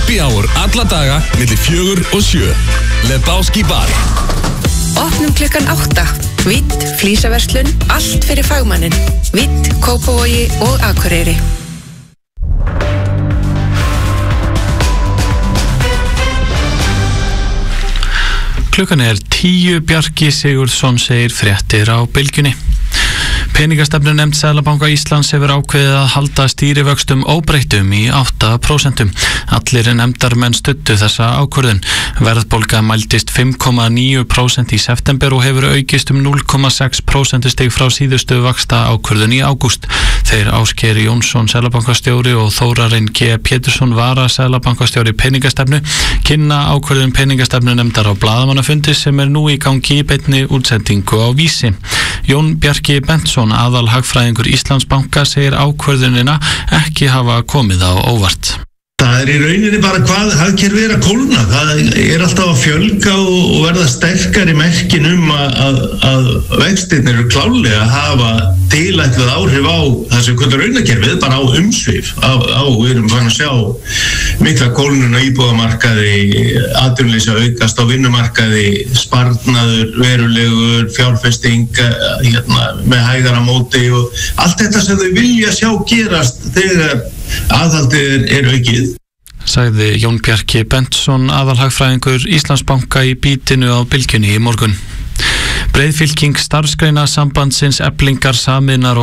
Happy hour alla daga milli 4 og 7. Lebowski bar. Opnum klukkan 8. Vitt, flísaverslun, allt fyrir fagmannin. Vitt, Kópavogi og Akureyri. Klukkan 10, Bjarki Sigurðsson segir fréttir á Bylgjunni. Peningastefnunefnd Seðlabanka Íslands hefur ákveðið að halda stýrivöxtum óbreyttum í 8%. Allir nefndarmenn studdu þessa ákvörðun. Verðbólga mældist 5,9% í september og hefur aukist 0,6% stig frá síðustu vaxta ákvörðun í ágúst. Þeir Ásgeir Jónsson Seðlabankastjóri og Þórarinn G. Pétursson vara Seðlabankastjóri peningastefnu kynna ákvörðun peningastefnunefndar á blaðamannafundi sem nú í gangi í beinni útsendingu á Vísi. Jón Bjarki Bentsson, aðalhagfræðingur Íslandsbanka, segir ákvörðunina ekki hafa komið á óvart. Það í rauninni bara hvað hagkerfið að kólna. Það alltaf að fjölga og verða sterkari merkin að vextirnir eru klárlega að hafa tilætluð áhrif á þessu kvöldur raunakerfið, bara á umsvif. Við erum fann að sjá mikla kólnun á íbúðamarkaði, atvinnuleysi að aukast á vinnumarkaði, sparnaður, verulegur, fjárfesting með hægara móti og allt þetta sem þau vilja sjá gerast þegar aðhaldið aukið. Sagði Jón Bjarki Bentsson, aðalhagfræðingur Íslandsbanka í Bítinu á Bylgjunni í morgun. Breiðfylking starfsgreinasambandsins Eflingar, Sameinar og